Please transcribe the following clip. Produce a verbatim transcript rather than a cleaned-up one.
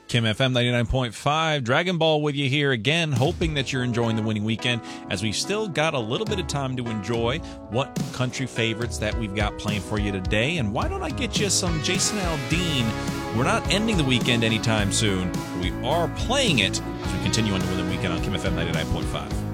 Kim F M ninety-nine point five, Dragon Ball with you here again, hoping that you're enjoying the winning weekend as we've still got a little bit of time to enjoy what country favorites that we've got playing for you today. And why don't I get you some Jason Aldean? We're not ending the weekend anytime soon, but we are playing it as we continue on the winning weekend on Kim F M ninety-nine point five.